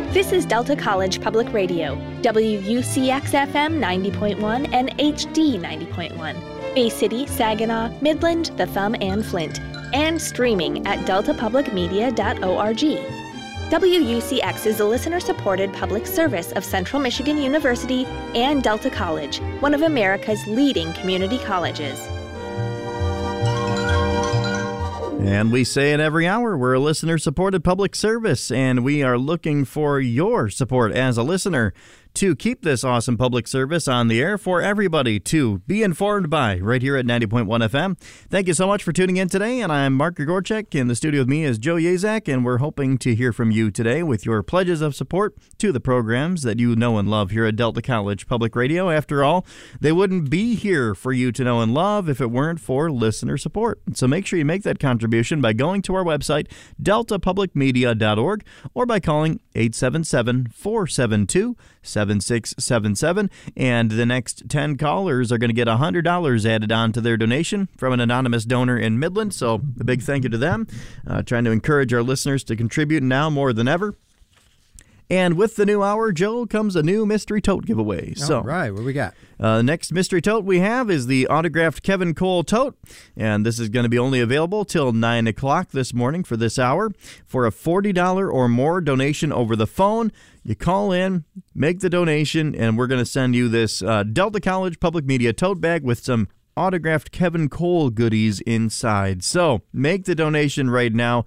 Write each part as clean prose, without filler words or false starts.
This is Delta College Public Radio, WUCX-FM 90.1 and HD 90.1, Bay City, Saginaw, Midland, The Thumb, and Flint, and streaming at deltapublicmedia.org. WUCX is a listener-supported public service of Central Michigan University and Delta College, one of America's leading community colleges. And we say it every hour, we're a listener-supported public service, and we are looking for your support as a listener to keep this awesome public service on the air for everybody to be informed by right here at 90.1 FM. Thank you so much for tuning in today, and I'm Mark Grigorchek. In the studio with me is Joe Yazak, and we're hoping to hear from you today with your pledges of support to the programs that you know and love here at Delta College Public Radio. After all, they wouldn't be here for you to know and love if it weren't for listener support. So make sure you make that contribution by going to our website, deltapublicmedia.org, or by calling 877-472-7677, and the next 10 callers are going to get $100 added on to their donation from an anonymous donor in Midland. So a big thank you to them, trying to encourage our listeners to contribute now more than ever. And with the new hour, Joe, comes a new mystery tote giveaway. All right, what we got? The next mystery tote we have is the autographed Kevin Cole tote, and this is going to be only available till 9 o'clock this morning for this hour. For a $40 or more donation over the phone, you call in, make the donation, and we're going to send you this Delta College Public Media tote bag with some autographed Kevin Cole goodies inside. So make the donation right now,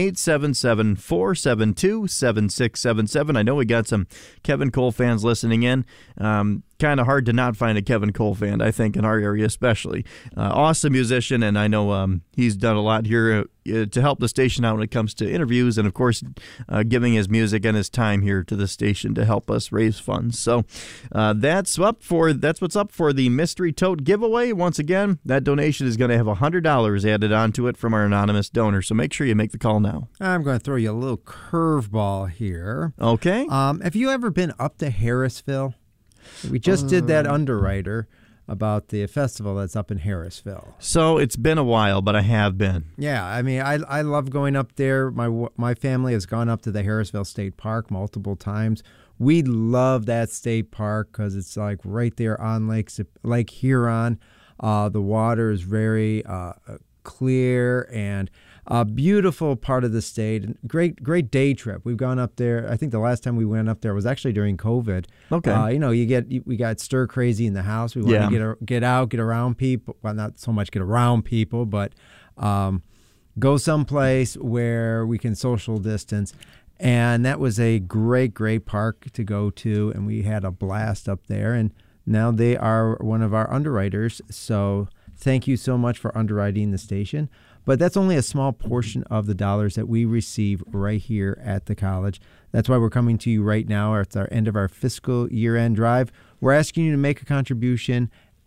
877-472-7677. I know we got some Kevin Cole fans listening in. Kind of hard to not find a Kevin Cole fan, I think, in our area especially. Awesome musician, and I know he's done a lot here to help the station out when it comes to interviews and, of course, giving his music and his time here to the station to help us raise funds. So that's what's up for the Mystery Tote giveaway. Once again, that donation is going to have $100 added onto it from our anonymous donor, so make sure you make the call now. I'm going to throw you a little curveball here. Okay. Have you ever been up to Harrisville? We just did that Underwriter about the festival that's up in Harrisville. So it's been a while, but I have been. Yeah, I mean, I love going up there. My family has gone up to the Harrisville State Park multiple times. We love that state park because it's like right there on Lake Huron. The water is very clear and a beautiful part of the state. Great day trip. We've gone up there. I think the last time we went up there was actually during COVID. Okay. We got stir crazy in the house. We want to get out, get around people. Well, not so much get around people, but go someplace where we can social distance. And that was a great park to go to, and we had a blast up there. And now they are one of our underwriters. So thank you so much for underwriting the station. But that's only a small portion of the dollars that we receive right here at the college. That's why we're coming to you right now. It's our end of our fiscal year-end drive. We're asking you to make a contribution,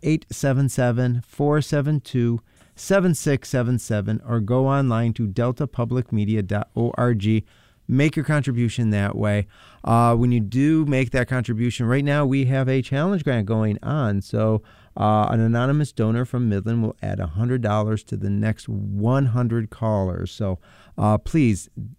877-472-7677, or go online to deltapublicmedia.org. Make your contribution that way. When you do make that contribution, right now we have a challenge grant going on. So an anonymous donor from Midland will add $100 to the next 100 callers. So please